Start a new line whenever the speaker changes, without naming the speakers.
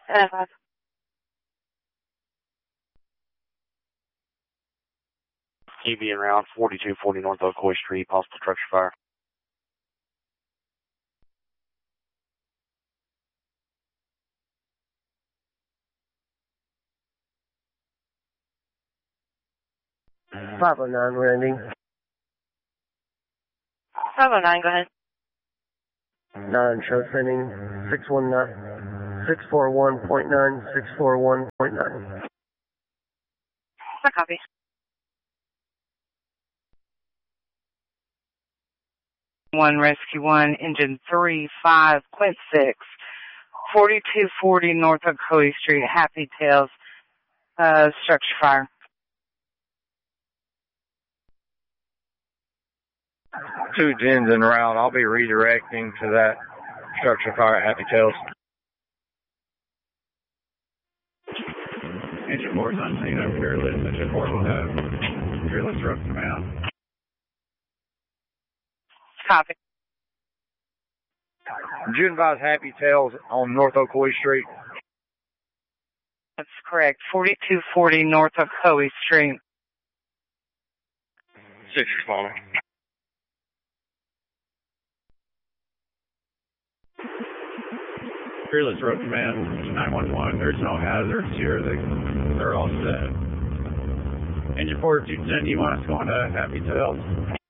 5.
EV en route, 4240 North Ocoee Street, possible structure fire.
landing.
509, go ahead.
9 show sending 619, 641.9, 641.9.
I copy. One Rescue 1, engine 35, Quint 6, 4240 North Ocoee Street, Happy Tales, structure fire.
2 gens en route. I'll be redirecting to that structure fire at Happy Tales.
Engine 4 is on scene of Fearless. Engine 4 will have Fearless Rough Command.
Copy.
Did you advise Happy Tales on North Ocoee Street?
That's correct. 4240 North Ocoee Street.
6 responding.
Fearless Road Command, 911. There's no hazards here. They're all set. Engine 4, 210, you want us going to Happy Tales?